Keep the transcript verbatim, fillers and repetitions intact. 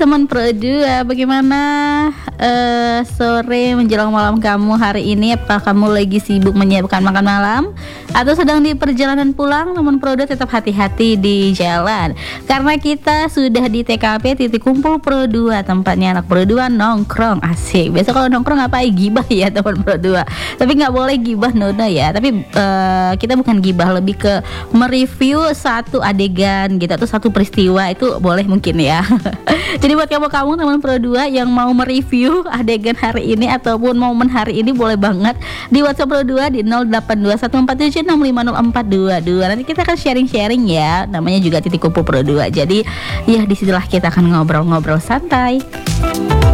teman Pro dua, bagaimana uh, sore menjelang malam kamu hari ini? Apakah kamu lagi sibuk menyiapkan makan malam atau sedang di perjalanan pulang? Teman Pro dua tetap hati-hati di jalan, karena kita sudah di T K P titik kumpul Pro dua, tempatnya anak Pro dua nongkrong. Asik. Biasa kalau nongkrong ngapain? Gibah ya teman Pro dua. Tapi nggak boleh gibah Noda ya. Tapi uh, kita bukan gibah, lebih ke mereview satu adegan gitu atau satu peristiwa, itu boleh mungkin ya. Jadi buat kamu-kamu teman Pro dua yang mau mereview adegan hari ini ataupun momen hari ini, boleh banget di WhatsApp Pro dua di nol delapan dua satu empat tujuh enam lima nol empat dua dua. Nanti kita akan sharing-sharing ya. Namanya juga titik kumpul Pro dua. Jadi ya disitulah kita akan ngobrol-ngobrol santai.